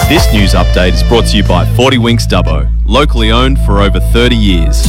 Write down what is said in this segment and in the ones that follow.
This news update is brought to you by 40 Winks Dubbo, locally owned for over 30 years.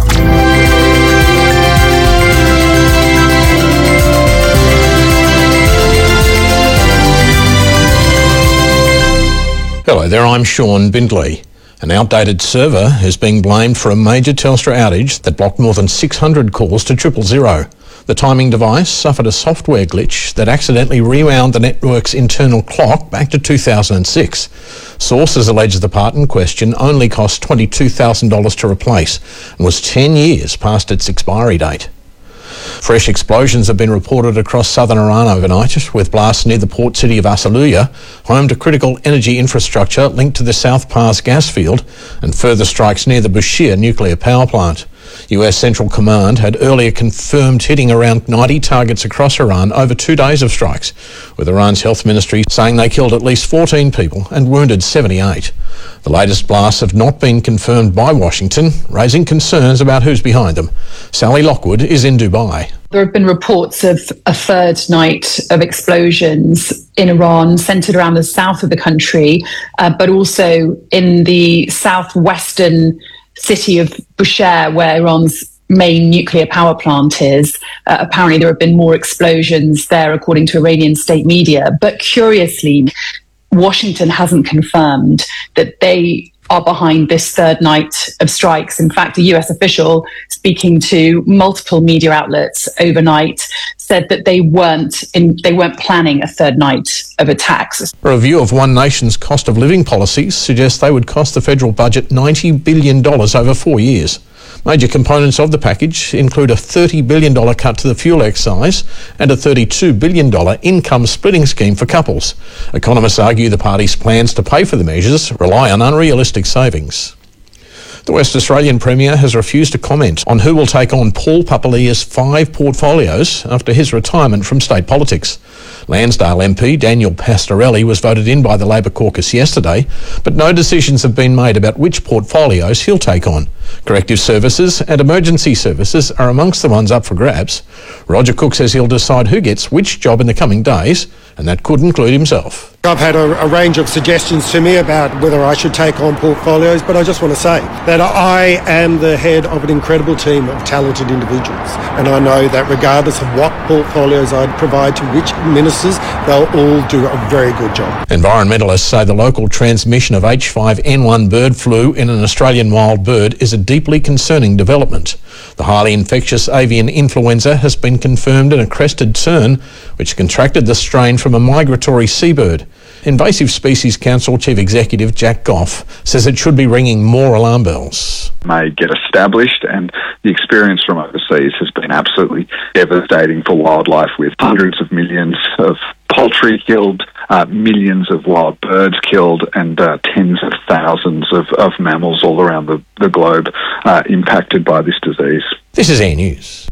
Hello there, I'm Sean Bindley. An outdated server is being blamed for a major Telstra outage that blocked more than 600 calls to 000. The timing device suffered a software glitch that accidentally rewound the network's internal clock back to 2006. Sources allege the part in question only cost $22,000 to replace and was 10 years past its expiry date. Fresh explosions have been reported across southern Iran overnight, with blasts near the port city of Asaluya, home to critical energy infrastructure linked to the South Pars gas field, and further strikes near the Bushehr nuclear power plant. US Central Command had earlier confirmed hitting around 90 targets across Iran over 2 days of strikes, with Iran's health ministry saying they killed at least 14 people and wounded 78. The latest blasts have not been confirmed by Washington, raising concerns about who's behind them. Sally Lockwood is in Dubai. There have been reports of a third night of explosions in Iran, centred around the south of the country, but also in the southwestern city of Bushehr, where Iran's main nuclear power plant is. Apparently there have been more explosions there, according to Iranian state media. But curiously, Washington hasn't confirmed that they are behind this third night of strikes. In fact, a US official speaking to multiple media outlets overnight said that they weren't planning a third night of attacks. A review of One Nation's cost of living policies suggests they would cost the federal budget $90 billion over 4 years. Major components of the package include a $30 billion cut to the fuel excise and a $32 billion income splitting scheme for couples. Economists argue the party's plans to pay for the measures rely on unrealistic savings. The West Australian Premier has refused to comment on who will take on Paul Papalia's 5 portfolios after his retirement from state politics. Lansdale MP Daniel Pastorelli was voted in by the Labor caucus yesterday, but no decisions have been made about which portfolios he'll take on. Corrective services and emergency services are amongst the ones up for grabs. Roger Cook says he'll decide who gets which job in the coming days, and that could include himself. I've had a range of suggestions to me about whether I should take on portfolios, but I just want to say that I am the head of an incredible team of talented individuals, and I know that regardless of what portfolios I provide to which ministers, they'll all do a very good job. Environmentalists say the local transmission of H5N1 bird flu in an Australian wild bird is a deeply concerning development. The highly infectious avian influenza has been confirmed in a crested tern, which contracted the strain from a migratory seabird. Invasive Species Council Chief Executive Jack Goff says it should be ringing more alarm bells. May get established, and the experience from overseas has been absolutely devastating for wildlife, with hundreds of millions of poultry killed, millions of wild birds killed, and tens of thousands of mammals all around the globe impacted by this disease. This is Air News.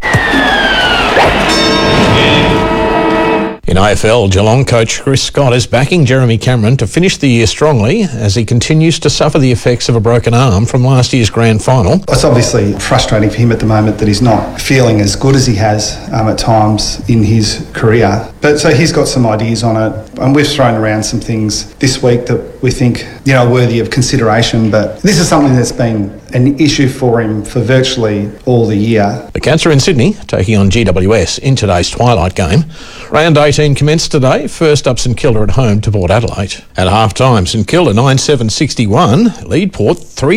In AFL, Geelong coach Chris Scott is backing Jeremy Cameron to finish the year strongly as he continues to suffer the effects of a broken arm from last year's grand final. It's obviously frustrating for him at the moment that he's not feeling as good as he has at times in his career. But so he's got some ideas on it, and we've thrown around some things this week that we think, worthy of consideration. But this is something that's been an issue for him for virtually all the year. The Cats are in Sydney, taking on GWS in today's twilight game. Round 18 commenced today. First up, St Kilda at home to Port Adelaide. At half-time, St Kilda 9-7-61, lead Port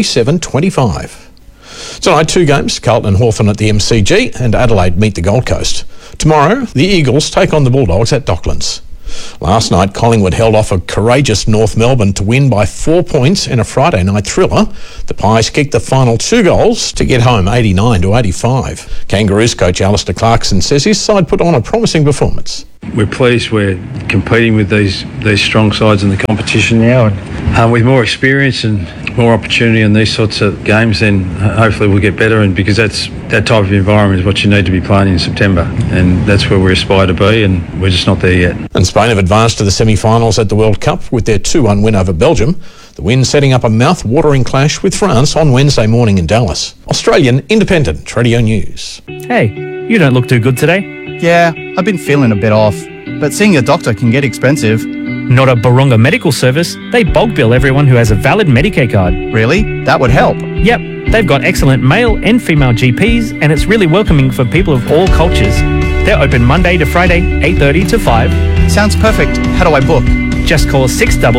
3-7-25. Tonight, 2 games, Carlton and Hawthorn at the MCG, and Adelaide meet the Gold Coast. Tomorrow, the Eagles take on the Bulldogs at Docklands. Last night, Collingwood held off a courageous North Melbourne to win by 4 points in a Friday night thriller. The Pies kicked the final 2 goals to get home 89-85. Kangaroos coach Alistair Clarkson says his side put on a promising performance. We're pleased we're competing with these strong sides in the competition now, and with more experience and more opportunity in these sorts of games, then hopefully we'll get better, and because that type of environment is what you need to be playing in September, and that's where we aspire to be, and we're just not there yet. And Spain have advanced to the semi-finals at the World Cup with their 2-1 win over Belgium. The win setting up a mouth-watering clash with France on Wednesday morning in Dallas. Australian Independent Radio News. Hey, you don't look too good today. Yeah, I've been feeling a bit off, but seeing a doctor can get expensive. Not a Barunga Medical Service. They bulk bill everyone who has a valid Medicare card. Really? That would help. Yep, they've got excellent male and female GPs, and it's really welcoming for people of all cultures. They're open Monday to Friday, 8:30 to 5. Sounds perfect. How do I book? Just call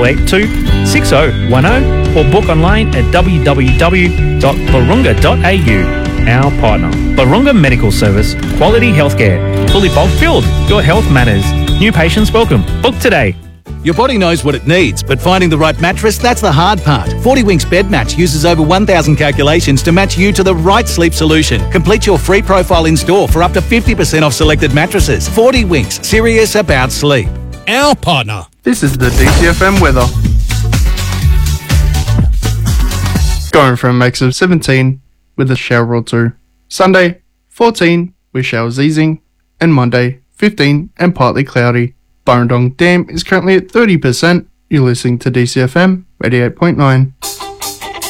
6882-6010 or book online at www.barunga.au. Our partner, Barunga Medical Service, quality healthcare, fully bulk filled. Your health matters. New patients welcome. Book today. Your body knows what it needs, but finding the right mattress, that's the hard part. 40 Winks Bed Match uses over 1,000 calculations to match you to the right sleep solution. Complete your free profile in store for up to 50% off selected mattresses. 40 Winks, serious about sleep. Our partner. This is the DCFM weather. Going from a max of 17 with a shower or two. Sunday, 14 with showers easing. And Monday, 15 and partly cloudy. Burrendong Dam is currently at 30%. You're listening to DCFM 88.9.